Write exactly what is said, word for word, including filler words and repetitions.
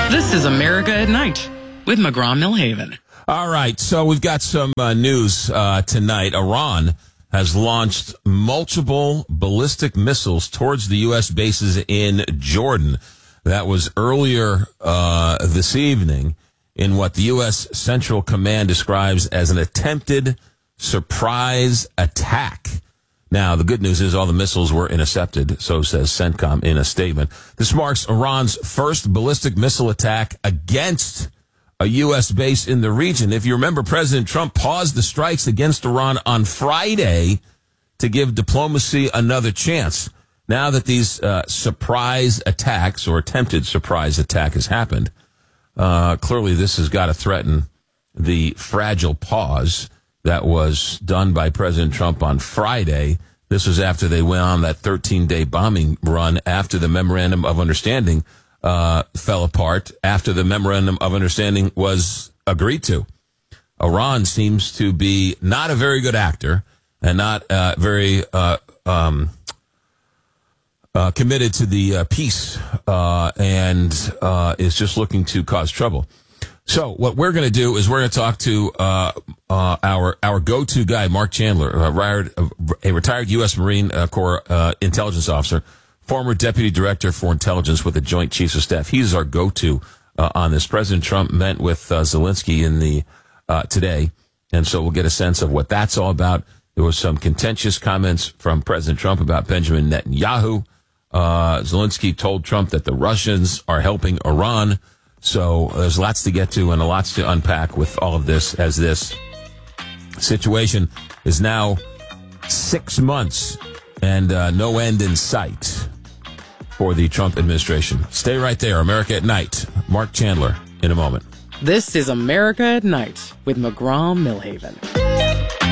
This is America at Night with McGraw-Millhaven. All right, so we've got some uh, news uh, tonight. Iran has launched multiple ballistic missiles towards the U S bases in Jordan. That was earlier uh, this evening in what the U S Central Command describes as an attempted surprise attack. Now, the good news is all the missiles were intercepted, so says CENTCOM in a statement. This marks Iran's first ballistic missile attack against a U S base in the region. If you remember, President Trump paused the strikes against Iran on Friday to give diplomacy another chance. Now that these uh, surprise attacks or attempted surprise attack has happened, uh, clearly this has got to threaten the fragile pause that was done by President Trump on Friday. This was after they went on that thirteen-day bombing run after the Memorandum of Understanding uh, fell apart, after the Memorandum of Understanding was agreed to. Iran seems to be not a very good actor and not uh, very uh, um, uh, committed to the uh, peace uh, and uh, is just looking to cause trouble. So what we're going to do is we're going to talk to uh, uh, our our go-to guy, Mark Chandler, a retired, a retired U S Marine uh, Corps uh, intelligence officer, former deputy director for intelligence with the Joint Chiefs of Staff. He's our go-to uh, on this. President Trump met with uh, Zelensky in the uh, today, and so we'll get a sense of what that's all about. There was some contentious comments from President Trump about Benjamin Netanyahu. Uh, Zelensky told Trump that the Russians are helping Iran. So there's lots to get to and lots to unpack with all of this, as this situation is now six months and uh, no end in sight for the Trump administration. Stay right there. America at Night. Mark Chandler in a moment. This is America at Night with McGraw-Millhaven.